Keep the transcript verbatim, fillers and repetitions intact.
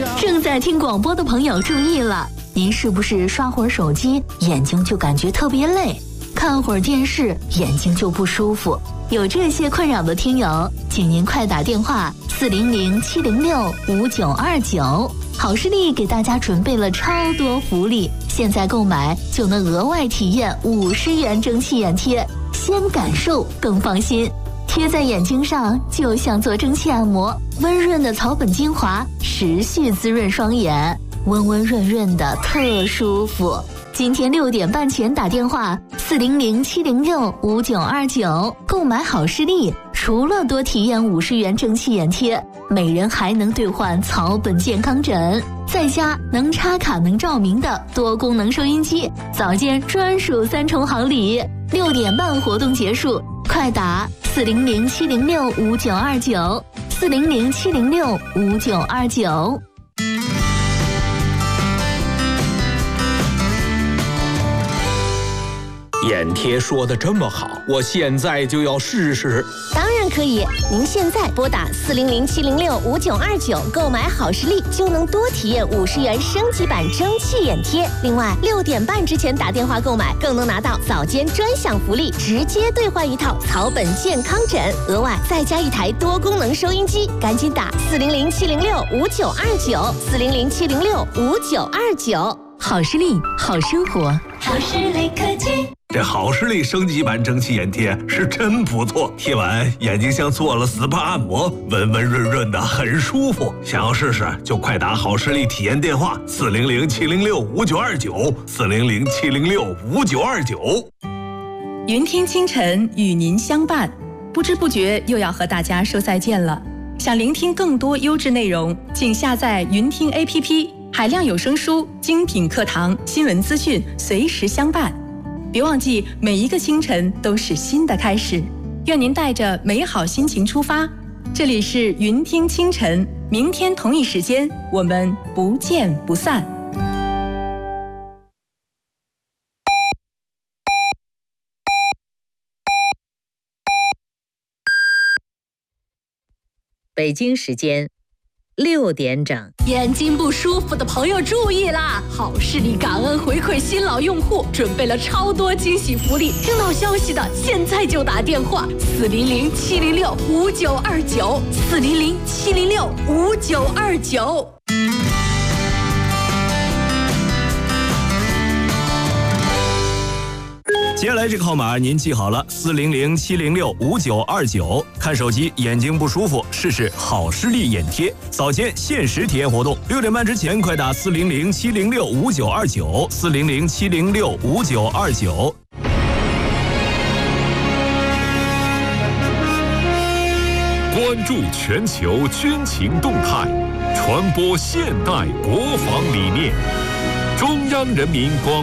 正在听广播的朋友注意了，您是不是刷会儿手机，眼睛就感觉特别累？看会儿电视，眼睛就不舒服？有这些困扰的听友，请您快打电话四零零七零六五九二九。好视力给大家准备了超多福利，现在购买就能额外体验五十元蒸汽眼贴，先感受更放心。贴在眼睛上就像做蒸汽按摩，温润的草本精华持续滋润双眼，温温润润的特舒服。今天六点半前打电话四零零七零六五九二九购买好视力，除了多体验五十元蒸汽眼贴，每人还能兑换草本健康枕，再加能插卡能照明的多功能收音机，早间专属三重好礼。六点半活动结束，快打四零零七零六五九二九四零零七零六五九二九。 眼贴说的这么好，我现在就要试试。 当然可以，您现在拨打四零零七零六五九二九购买好视力，就能多体验五十元升级版蒸汽眼贴。另外，六点半之前打电话购买，更能拿到早间专享福利，直接兑换一套草本健康枕，额外再加一台多功能收音机。赶紧打四零零七零六五九二九四零零七零六五九二九。 好视力，好生活， 好视力科技。 这好视力升级版蒸汽眼贴是真不错，贴完眼睛像做了 S P A 按摩，温温润润的，很舒服。想要试试就快打好视力体验电话四零零七零六五九二九四零零七零六五九二九。 云听清晨与您相伴，不知不觉又要和大家说再见了。想聆听更多优质内容，请下载云听 A P P， 海量有声书、精品课堂、新闻资讯，随时相伴。别忘记，每一个清晨都是新的开始。愿您带着美好心情出发。这里是云听清晨，明天同一时间，我们不见不散。 北京时间六点整。 眼睛不舒服的朋友注意啦！好视力感恩回馈新老用户，准备了超多惊喜福利。听到消息的现在就打电话四零零七零六五九二九四零零七零六五九二九。 接下来这个号码您记好了，四零零七零六五九二九。看手机眼睛不舒服，试试好视力眼贴，早间限时体验活动，六点半之前快打四零零七零六五九二九四零零七零六五九二九。 关注全球军情动态，传播现代国防理念。中央人民广